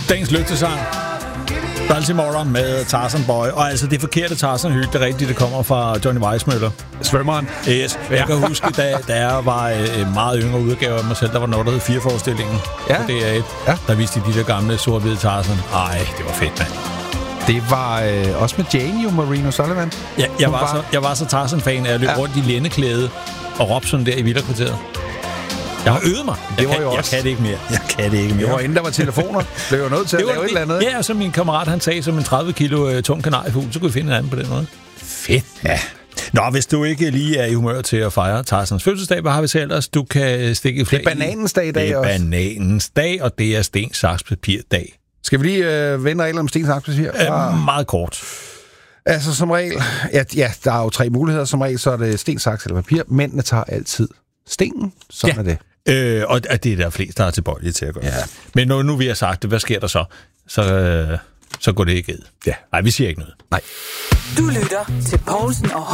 Dagens lygtesang. Baltimore med Tarzan Boy. Og altså det forkerte Tarzan-hyld, det er rigtigt, det kommer fra Johnny Weissmuller. Svømmeren. Yes. Jeg kan huske, da jeg var en meget yngre udgave af mig selv, der var noget, der hed 4-forestillingen på DR1. Ja. Der viste de der gamle sort-hvide Tarzan. Ej, det var fedt, mand. Det var også med Jane, jo, Marino Sullivan. Ja, jeg var så Tarzan-fan, at jeg løb rundt i lændeklæde og råbte sådan der i Villakvarteret. Jeg har øvet mig. Jeg kan det ikke mere. Det var inden der var telefoner. Det var nødt til at lave et eller andet. Ja, og så min kammerat, han sagde som en 30 kilo tung kanariefugl, så kunne vi finde en anden på den måde. Fedt. Ja. Nå, hvis du ikke lige er i humør til at fejre Tarzans fødselsdag, hvad har vi så ellers? Du kan stikke i flag. Det er bananens dag i dag også. Det er bananens dag, og det er sten, saks, papir dag. Skal vi lige vende regler om sten, saks, papir? Meget kort. Altså som regel, ja, der er jo 3 muligheder. Som regel så er det sten, saks eller papir. Mændene tager altid stenen, sådan er det. Og det er der flest, der er tilbøjelige til at gøre. Ja. Men nu vi har sagt det, hvad sker der så? Så går det ikke. Ja. Nej, vi siger ikke noget. Nej. Du lytter til Poulsen og